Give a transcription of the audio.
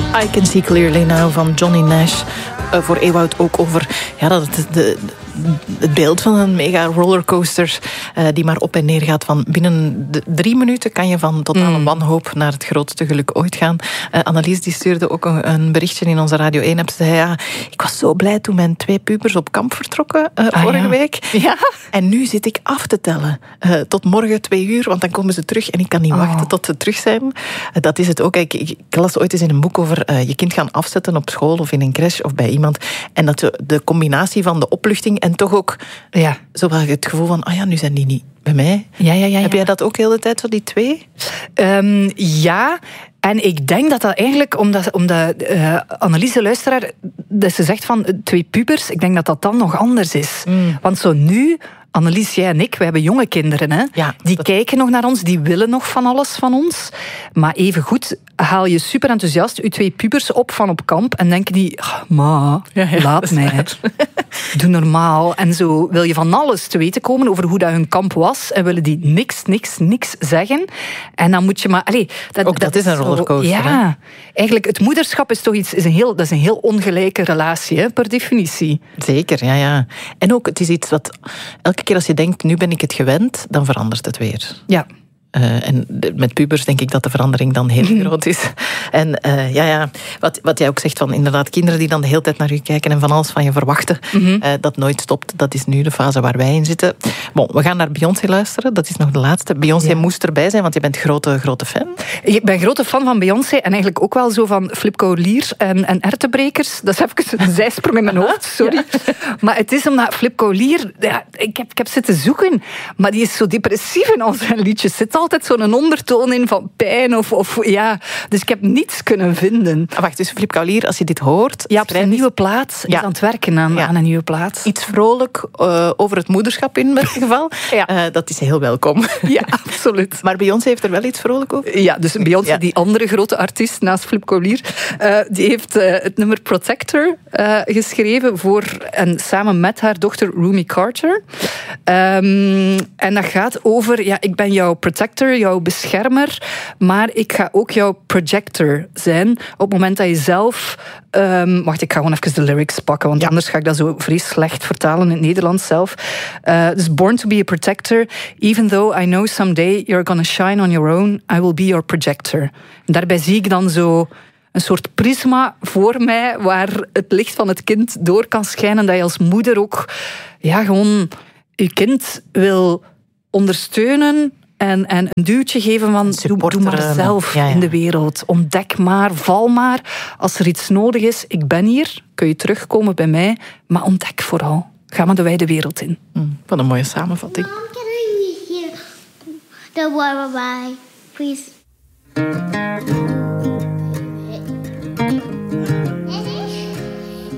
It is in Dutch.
I Can See Clearly Now van Johnny Nash. Voor Ewout ook over dat het beeld van een mega rollercoaster die maar op en neer gaat. Van binnen 3 minuten kan je van totale wanhoop naar het grootste geluk ooit gaan. Annelies die stuurde ook een berichtje in onze Radio 1-app. Ze zei, ik was zo blij toen mijn 2 pubers op kamp vertrokken vorige week. Ja? En nu zit ik af te tellen. Tot morgen 2 uur, want dan komen ze terug. En ik kan niet wachten tot ze terug zijn. Dat is het ook. Ik las ooit eens in een boek over je kind gaan afzetten op school of in een crash of bij iemand. En dat de combinatie van de opluchting en toch ook zo het gevoel van, nu zijn die niet bij mij. Ja. Heb jij dat ook heel de tijd, zo die 2? Ja, en ik denk dat eigenlijk, omdat Annelies de luisteraar, dat ze zegt van 2 pubers, ik denk dat dat dan nog anders is. Want zo nu, Annelies, jij en ik, we hebben jonge kinderen, hè? Ja, die kijken nog naar ons, die willen nog van alles van ons. Maar evengoed haal je super enthousiast je 2 pubers op van op kamp en denken die, laat mij. Doe normaal. En zo wil je van alles te weten komen over hoe dat hun kamp was en willen die niks zeggen. En dan moet je maar... dat is een rollercoaster. Ja. Hè? Eigenlijk, het moederschap is toch dat is een heel ongelijke relatie, hè, per definitie. Zeker, ja. En ook, het is iets wat... Elke keer als je denkt, nu ben ik het gewend, dan verandert het weer. Ja. En met pubers denk ik dat de verandering dan heel groot is. En wat jij ook zegt van inderdaad kinderen die dan de hele tijd naar je kijken en van alles van je verwachten, dat nooit stopt. Dat is nu de fase waar wij in zitten. We gaan naar Beyoncé luisteren. Dat is nog de laatste. Beyoncé moest erbij zijn, want je bent grote fan. Ik ben grote fan van Beyoncé en eigenlijk ook wel zo van Flipco Lier en erwtenbrekers. Dat is even een zijsprong in mijn hoofd, sorry. Ja. Maar het is omdat Flipco Lier... Ik heb zitten zoeken, maar die is zo depressief in al zijn liedjes. Zit altijd zo'n ondertoon in van pijn dus ik heb niets kunnen vinden. Wacht, dus Flip Kaulier, als je dit hoort... Ja, op een nieuwe plaat. Is aan het werken aan een nieuwe plaat. Iets vrolijk over het moederschap in het geval. Dat is heel welkom. Ja, absoluut. Maar Beyoncé heeft er wel iets vrolijk over? Ja, dus Beyoncé, die andere grote artiest naast Flip Kaulier, die heeft het nummer Protector geschreven voor en samen met haar dochter Rumi Carter. En dat gaat over, ik ben jouw protector, jouw beschermer, maar ik ga ook jouw projector zijn op het moment dat je zelf... wacht, ik ga gewoon even de lyrics pakken, want anders ga ik dat zo vrij slecht vertalen in het Nederlands zelf. Dus born to be a protector, even though I know someday you're gonna shine on your own, I will be your projector. En daarbij zie ik dan zo een soort prisma voor mij, waar het licht van het kind door kan schijnen, dat je als moeder ook gewoon je kind wil ondersteunen en een duwtje geven van doe maar zelf in de wereld. Ontdek maar, val maar. Als er iets nodig is, ik ben hier, kun je terugkomen bij mij, maar ontdek vooral. Ga maar de wijde wereld in. Wat een mooie samenvatting. Mom, can I hear the lullaby, please?